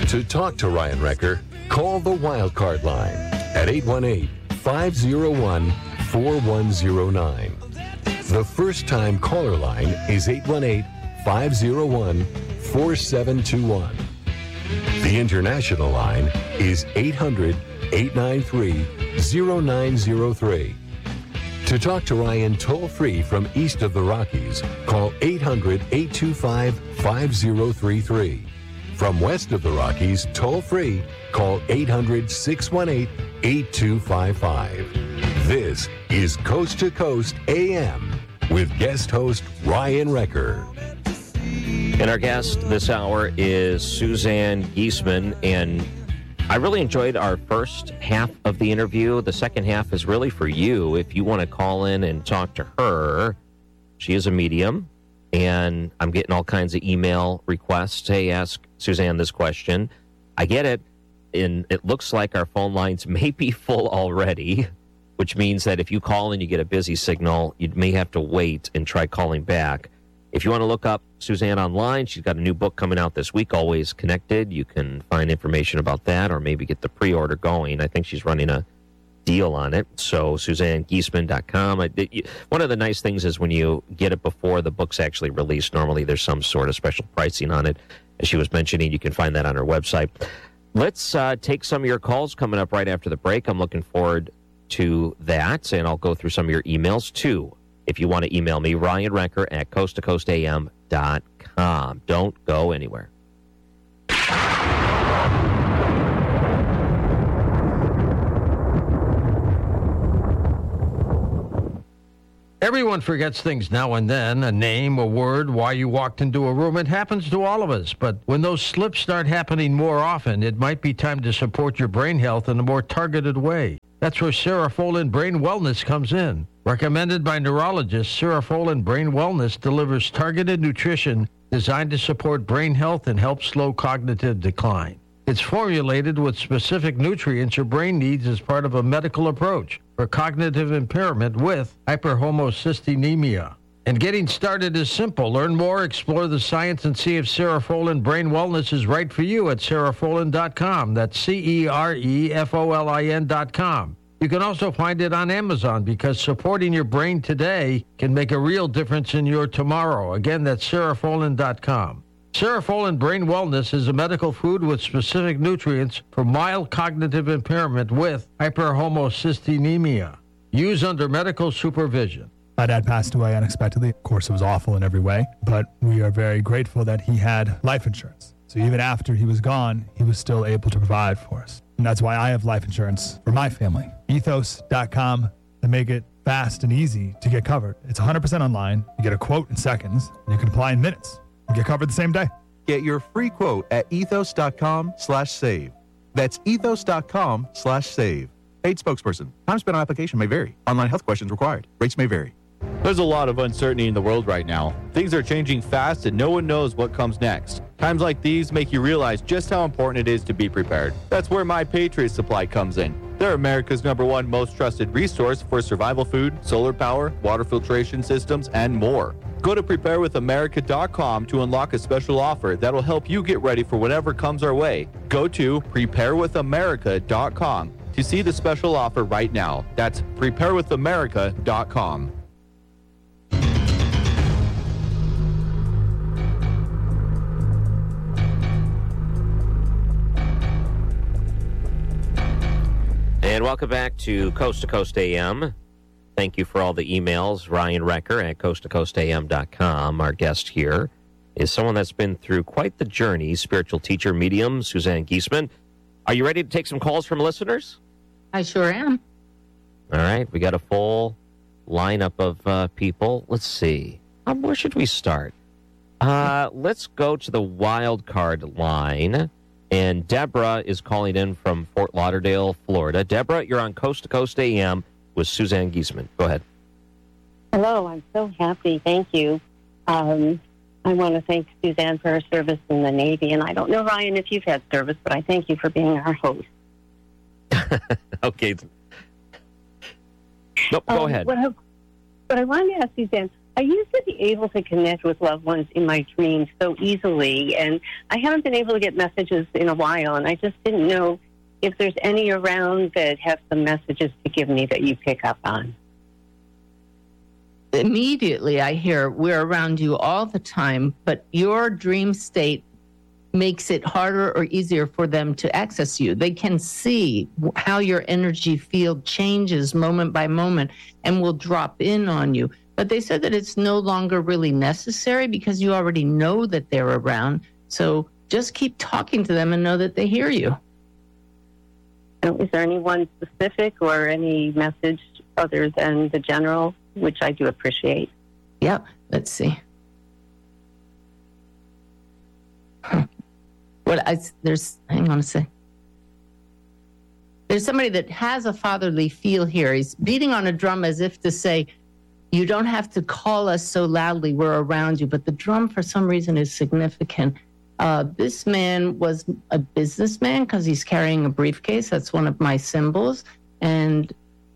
To talk to Ryan Wrecker, call the Wildcard line at 818-501-4109. The first-time caller line is 818-501-4721. The international line is 800-893-0903. To talk to Ryan toll-free from east of the Rockies, call 800-825-5033. From west of the Rockies, toll-free, call 800-618-8255. This is Coast to Coast AM with guest host Ryan Wrecker. And our guest this hour is Suzanne Giesemann, and I really enjoyed our first half of the interview. The second half is really for you. If you want to call in and talk to her, she is a medium, and I'm getting all kinds of email requests. Hey, ask Suzanne this question. I get it, and it looks like our phone lines may be full already, which means that if you call and you get a busy signal, you may have to wait and try calling back. If you want to look up Suzanne online, she's got a new book coming out this week, Always Connected. You can find information about that or maybe get the pre-order going. I think she's running a deal on it. So SuzanneGiesemann.com. One of the nice things is when you get it before the book's actually released, normally there's some sort of special pricing on it. As she was mentioning, you can find that on her website. Let's take some of your calls coming up right after the break. I'm looking forward to that, and I'll go through some of your emails too. If you want to email me, Ryan Wrecker at coasttocoastam.com. Don't go anywhere. Everyone forgets things now and then, a name, a word, why you walked into a room. It happens to all of us. But when those slips start happening more often, it might be time to support your brain health in a more targeted way. That's where Cerefolin Brain Wellness comes in. Recommended by neurologists, Cerefolin Brain Wellness delivers targeted nutrition designed to support brain health and help slow cognitive decline. It's formulated with specific nutrients your brain needs as part of a medical approach for cognitive impairment with hyperhomocysteinemia. And getting started is simple. Learn more, explore the science, and see if Cerefolin Brain Wellness is right for you at Cerefolin.com. That's Cerefolin.com. You can also find it on Amazon because supporting your brain today can make a real difference in your tomorrow. Again, that's Cerefolin.com. Cerefolin Brain Wellness is a medical food with specific nutrients for mild cognitive impairment with hyperhomocysteinemia. Use under medical supervision. My dad passed away unexpectedly. Of course, it was awful in every way, but we are very grateful that he had life insurance. So even after he was gone, he was still able to provide for us. And that's why I have life insurance for my family. Ethos.com to make it fast and easy to get covered. It's 100% online. You get a quote in seconds, and you can apply in minutes. You get covered the same day. Get your free quote at ethos.com/save. That's ethos.com/save. Paid spokesperson. Time spent on application may vary. Online health questions required. Rates may vary. There's a lot of uncertainty in the world right now. Things are changing fast and no one knows what comes next. Times like these make you realize just how important it is to be prepared. That's where My Patriot Supply comes in. They're America's #1 most trusted resource for survival food, solar power, water filtration systems, and more. Go to preparewithamerica.com to unlock a special offer that'll help you get ready for whatever comes our way. Go to preparewithamerica.com to see the special offer right now. That's preparewithamerica.com. And welcome back to Coast AM. Thank you for all the emails. Ryan Wrecker at coasttocoastam.com. Our guest here is someone that's been through quite the journey, spiritual teacher, medium, Suzanne Giesemann. Are you ready to take some calls from listeners? I sure am. All right. We got a full lineup of people. Let's see. Where should we start? Let's go to the wild card line. And Deborah is calling in from Fort Lauderdale, Florida. Deborah, you're on Coast to Coast AM with Suzanne Giesemann. Go ahead. Hello, I'm so happy. Thank you. I want to thank Suzanne for her service in the Navy. And I don't know, Ryan, if you've had service, but I thank you for being our host. Okay. Nope, go ahead. What I wanted to ask Suzanne, I used to be able to connect with loved ones in my dreams so easily, and I haven't been able to get messages in a while, and I just didn't know if there's any around that have some messages to give me that you pick up on. Immediately I hear, we're around you all the time, but your dream state makes it harder or easier for them to access you. They can see how your energy field changes moment by moment and will drop in on you. But they said that it's no longer really necessary because you already know that they're around. So just keep talking to them and know that they hear you. Is there anyone specific or any message other than the general, which I do appreciate? Yeah, let's see. Hang on a sec. There's somebody that has a fatherly feel here. He's beating on a drum as if to say, you don't have to call us so loudly, we're around you. But the drum, for some reason, is significant. This man was a businessman because he's carrying a briefcase. That's one of my symbols. And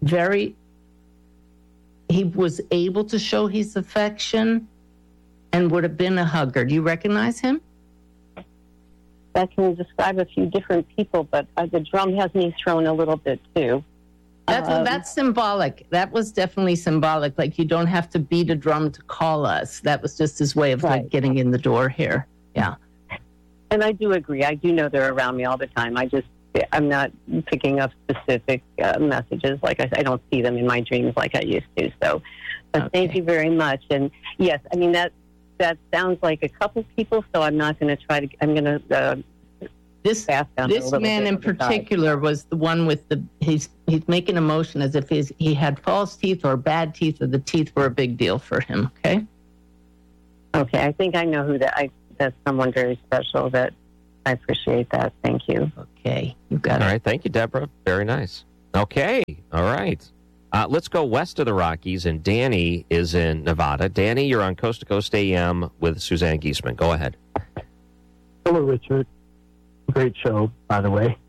he was able to show his affection and would have been a hugger. Do you recognize him? That can describe a few different people, but the drum has me thrown a little bit too. That's symbolic. That was definitely symbolic. Like, you don't have to beat a drum to call us. That was just his way of like getting in the door here. Yeah. And I do agree. I do know they're around me all the time. I'm not picking up specific messages. Like I don't see them in my dreams like I used to. So thank you very much. And yes, I mean, that sounds like a couple people, so I'm not going to try to, I'm going to this man in particular was the one with he's making a motion as if he had false teeth or bad teeth, or the teeth were a big deal for him. Okay. I think I know who that's someone very special. That I appreciate that. Thank you. Okay, you got it. All right, thank you, Deborah. Very nice. Okay, all right. Let's go west of the Rockies, and Danny is in Nevada. Danny, you're on Coast to Coast AM with Suzanne Giesemann. Go ahead. Hello, Richard. Great show, by the way.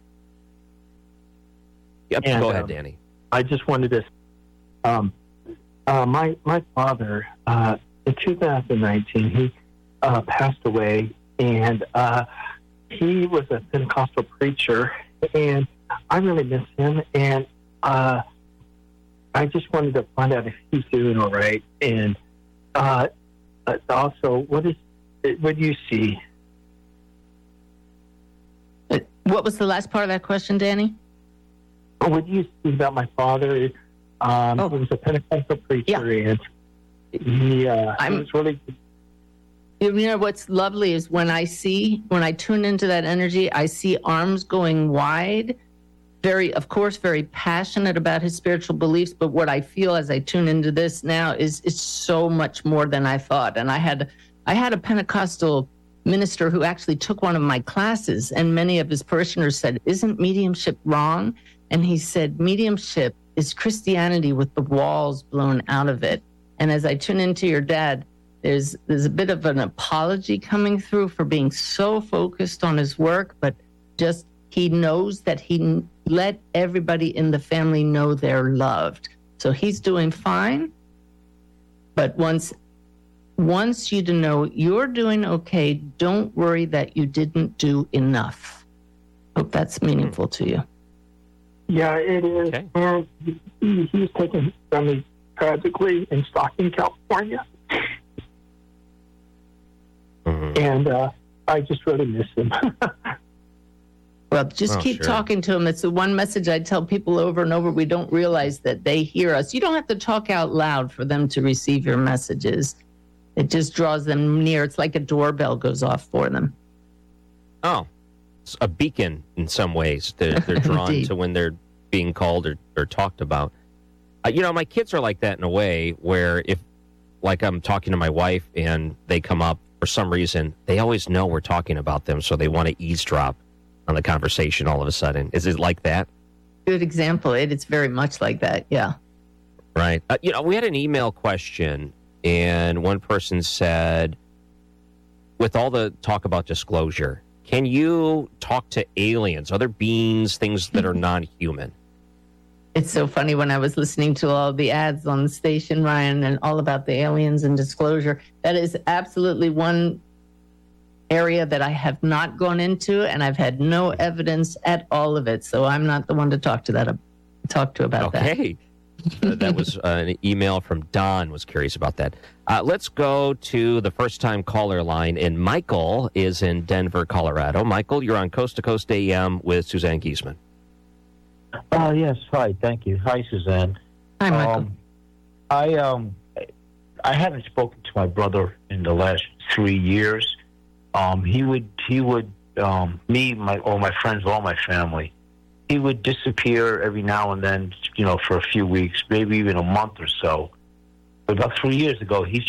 Yep, go ahead, Danny. I just wanted to. My father, in 2019, he passed away, and he was a Pentecostal preacher, and I really miss him. And I just wanted to find out if he's doing all right, and also, what do you see? What was the last part of that question, Danny? What do you see about my father? He was a Pentecostal preacher, and he was really... You know, what's lovely is when I tune into that energy, I see arms going wide, very passionate about his spiritual beliefs. But what I feel as I tune into this now is it's so much more than I thought. And I had a Pentecostal minister who actually took one of my classes, and many of his parishioners said, "Isn't mediumship wrong?" And he said, mediumship is Christianity with the walls blown out of it. And as I tune into your dad, there's a bit of an apology coming through for being so focused on his work, but just he knows that he let everybody in the family know they're loved. So he's doing fine, but once you know you're doing okay, don't worry that you didn't do enough. Hope that's meaningful to you. Yeah, it is. Okay. And he was taken from me tragically in Stockton, California. Mm-hmm. And I just really miss him. Well, just keep talking to him. It's the one message I tell people over and over. We don't realize that they hear us. You don't have to talk out loud for them to receive your messages. It just draws them near. It's like a doorbell goes off for them. Oh, it's a beacon in some ways. They're drawn to when they're being called or talked about. My kids are like that in a way where if, like, I'm talking to my wife and they come up for some reason, they always know we're talking about them, so they want to eavesdrop on the conversation all of a sudden. Is it like that? Good example. It's very much like that, yeah. Right. We had an email question, and one person said, with all the talk about disclosure, can you talk to aliens, other beings, things that are non-human? It's so funny when I was listening to all the ads on the station, Ryan, and all about the aliens and disclosure. That is absolutely one area that I have not gone into, and I've had no evidence at all of it. So I'm not the one to talk to about that. Okay. That was an email from Don, was curious about that. Let's go to the first-time caller line, and Michael is in Denver, Colorado. Michael, you're on Coast to Coast AM with Suzanne Giesemann. Yes, hi, thank you. Hi, Suzanne. Hi, Michael. I haven't spoken to my brother in the last 3 years. He would me, all my friends, all my family, he would disappear every now and then, for a few weeks, maybe even a month or so. But about 3 years ago, we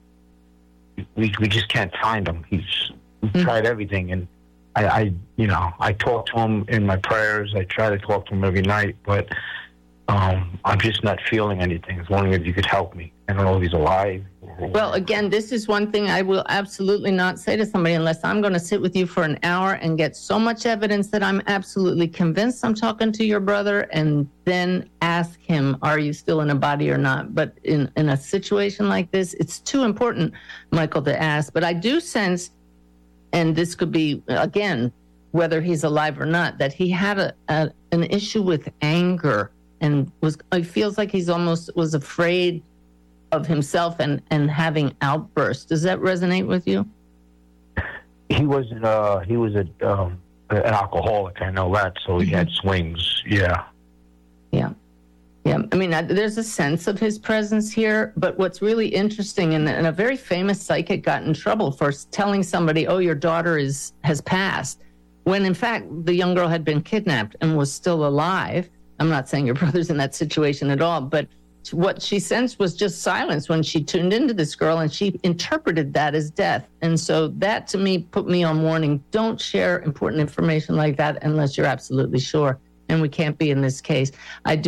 just can't find him. We tried everything, and I talk to him in my prayers. I try to talk to him every night, but I'm just not feeling anything. I was wondering if you could help me. I don't know if he's alive. Well, again, this is one thing I will absolutely not say to somebody unless I'm going to sit with you for an hour and get so much evidence that I'm absolutely convinced I'm talking to your brother, and then ask him, are you still in a body or not? But in a situation like this, it's too important, Michael, to ask. But I do sense, and this could be, again, whether he's alive or not, that he had an issue with anger, and it feels like he's almost was afraid of himself and having outbursts. Does that resonate with you? He was an alcoholic. I know that. So he had swings. Yeah. I mean, there's a sense of his presence here. But what's really interesting, and a very famous psychic got in trouble for telling somebody, "Oh, your daughter has passed," when in fact the young girl had been kidnapped and was still alive. I'm not saying your brother's in that situation at all, but what she sensed was just silence when she tuned into this girl, and she interpreted that as death. And so that, to me, put me on warning. Don't share important information like that unless you're absolutely sure. And we can't be in this case. I do